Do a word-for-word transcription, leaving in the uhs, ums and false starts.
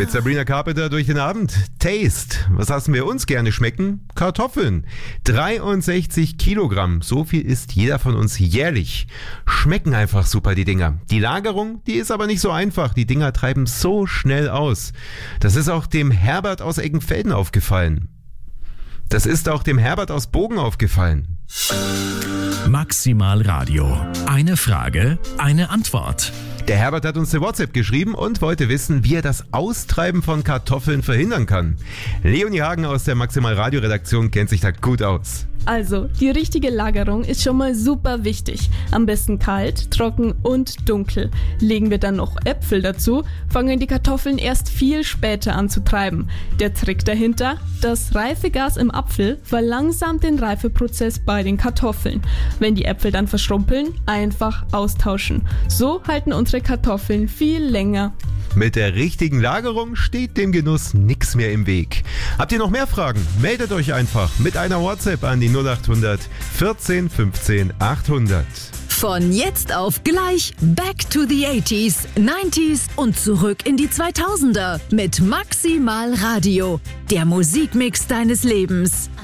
Mit Sabrina Carpenter durch den Abend. Taste. Was lassen wir uns gerne schmecken? Kartoffeln. dreiundsechzig Kilogramm. So viel isst jeder von uns jährlich. Schmecken einfach super, die Dinger. Die Lagerung, die ist aber nicht so einfach. Die Dinger treiben so schnell aus. Das ist auch dem Herbert aus Eggenfelden aufgefallen. Das ist auch dem Herbert aus Bogen aufgefallen. Maximal Radio. Eine Frage, eine Antwort. Der Herbert hat uns eine WhatsApp geschrieben und wollte wissen, wie er das Austreiben von Kartoffeln verhindern kann. Leonie Hagen aus der Maximal Radio Redaktion kennt sich da gut aus. Also, die richtige Lagerung ist schon mal super wichtig. Am besten kalt, trocken und dunkel. Legen wir dann noch Äpfel dazu, fangen die Kartoffeln erst viel später an zu treiben. Der Trick dahinter? Das Reifegas im Apfel verlangsamt den Reifeprozess bei den Kartoffeln. Wenn die Äpfel dann verschrumpeln, einfach austauschen. So halten unsere Kartoffeln viel länger. Mit der richtigen Lagerung steht dem Genuss nichts mehr im Weg. Habt ihr noch mehr Fragen? Meldet euch einfach mit einer WhatsApp an die null acht hundert vierzehn fünfzehn achthundert. Von jetzt auf gleich Back to the eighties, nineties und zurück in die zweitausender mit Maximal Radio. Der Musikmix deines Lebens.